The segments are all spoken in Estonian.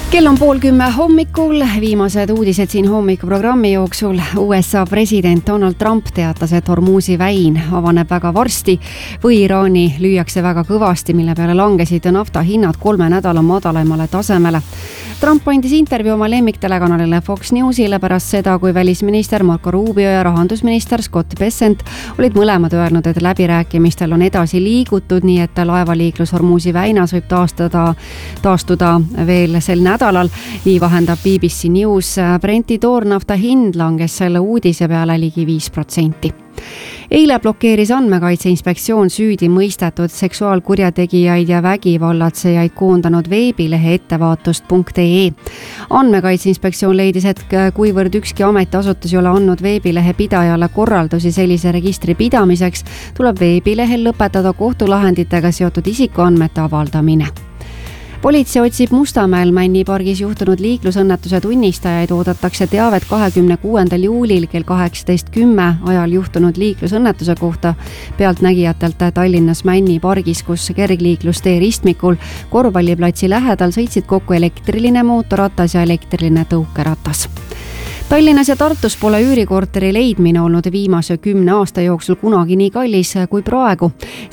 Kell on 9:30 hommikul, viimased uudised siin hommikuprogrammi jooksul. USA president Donald Trump teatas, et Hormuzi väin avaneb väga varsti või Iraani lüüakse väga kõvasti, mille peale langesid nafta hinnad 3 nädala madalamale tasemele. Trump andis intervjuu oma lemmiktelekanalile Fox Newsile pärast seda, kui välisminister Marco Rubio ja rahandusminister Scott Bessent olid mõlemad öelnud, et läbirääkimistel on edasi liigutud, nii et laevaliiklus Hormuzi väinas võib taastuda veel sel nädalal. Nii vahendab BBC News. Brenti toornafta hind langes selle uudise peale ligi 5%. Eile blokeeris Andmekaitse Inspektsioon süüdi mõistetud seksuaalkurjategijaid ja vägivallatsejaid koondanud veebilehe ettevaatust.ee. Andmekaitse Inspektsioon leidis, et kuivõrd ükski ametiasutus ei ole andnud veebilehe pidajale korraldusi sellise registri pidamiseks, tuleb veebilehel lõpetada kohtulahenditega seotud isikuandmete avaldamine. Politsei otsib Mustamäel Männipargis juhtunud liiklusõnnetuse tunnistajaid. Oodatakse teavet 26. juulil kell 18:10 ajal juhtunud liiklusõnnetuse kohta pealtnägijatelt Tallinnas Männipargis, kus kergliiklustee ristmikul korvpalliplatsi lähedal sõitsid kokku elektriline mootorratas ja elektriline tõukeratas. Tallinnas ja Tartus pole üürikorteri leidmine olnud viimase 10 aasta jooksul kunagi nii kallis kui praegu.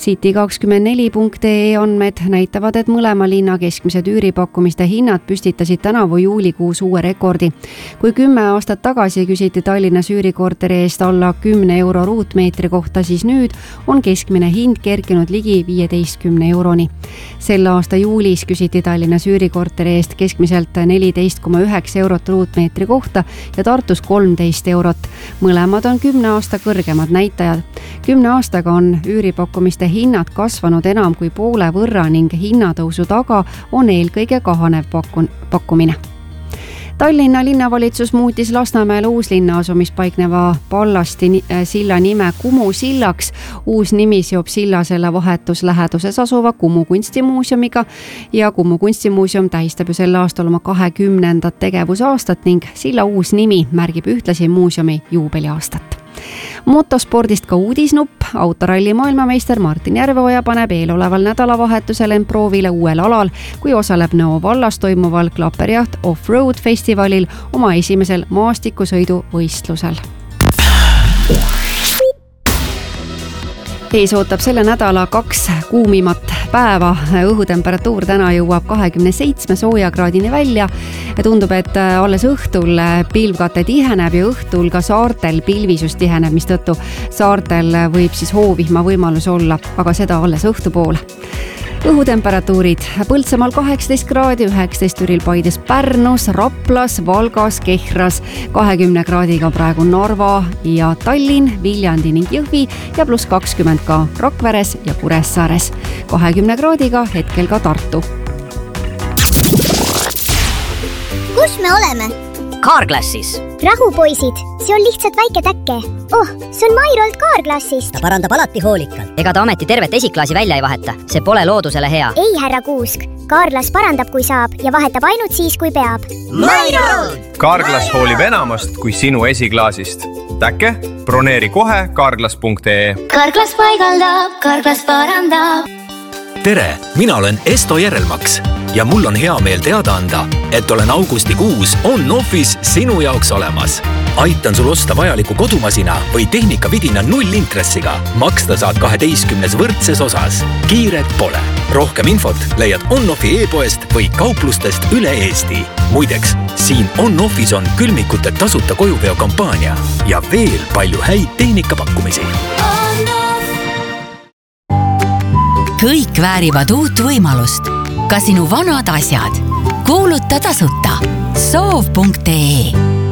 City24.ee andmed näitavad, et mõlema linna keskmised üüripakkumiste hinnad püstitasid tänavu juulikuus uue rekordi. Kui 10 aastat tagasi küsiti Tallinnas üürikorteri eest alla 10 euro ruutmeetri kohta, siis nüüd on keskmine hind kerkinud ligi 15 euroni. Selle aasta juulis küsiti Tallinnas üürikorteri eest keskmiselt 14,9 eurot ruutmeetri kohta ja Tartus 13 eurot. Mõlemad on 10 aasta kõrgemad näitajad. 10 aastaga on üüripakkumiste hinnad kasvanud enam kui poole võrra ning hinnatõusu taga on eelkõige kahanev pakkumine. Tallinna linnavalitsus muutis Lasnamäel Uuslinna asumis paikneva Pallasti silla nime Kumu sillaks. Uus nimi seob silla selle vahetus läheduses asuva Kumu kunstimuuseumiga ja Kumu kunstimuuseum tähistab ju sel aastal oma 20. tegevusaastat ning silla uus nimi märgib ühtlasi muuseumi juubeliaastat. Motospordist ka uudisnupp. Autoralli maailmameister Martin Järveoja paneb eeloleval nädalavahetusel end proovile uuel alal, kui osaleb Nõo vallas toimuval Klaperjaht Offroad festivalil oma esimesel maastikusõiduvõistlusel. Ees ootab selle nädala 2 kuumimat päeva. Õhutemperatuur täna jõuab 27 soojakraadini välja. Tundub, et alles õhtul pilvkate tiheneb ja õhtul ka saartel pilvisus tiheneb, mistõttu saartel võib siis hoovihma võimalus olla, aga seda alles õhtupoole. Õhutemperatuurid Põltsamaal 18 kraadi, 19 Türil, Paides, Pärnus, Raplas, Valgas, Kehras, 20 kraadiga praegu Narva ja Tallinn, Viljandi ning Jõhvi ja +20 ka Rakveres ja Kuressaares. 20 kraadiga hetkel ka Tartu. Kus me oleme? Carglassis. Rahupoisid, see on lihtsalt väike täkke. Oh, see on Mairolt Carglassist. Ta parandab alati hoolikalt. Ega ta ometi tervet esiklaasi välja ei vaheta. See pole loodusele hea. Ei, härra Kuusk. Carglass parandab, kui saab ja vahetab ainult siis, kui peab. Mairol! Carglass hoolib enamast kui sinu esiklaasist. Täkke, broneeri kohe Carglass.ee. Carglass paigaldab, Carglass parandab. Tere, mina olen Esto Järelmaks ja mul on hea meel teada anda, et olen augustikuus On-Office sinu jaoks olemas. Aitan sul osta vajaliku kodumasina või tehnikavidina 0 intressiga. Maksta saad 12 võrdses osas. Kiiret pole. Rohkem infot leiad On-Offi e-poest või kauplustest üle Eesti. Muideks, siin On-Office on külmikute tasuta kojuveo kampaania ja veel palju häid tehnikapakkumisi. Kõik väärivad uut võimalust. Ka sinu vanad asjad. Kuuluta tasuta. Soov.ee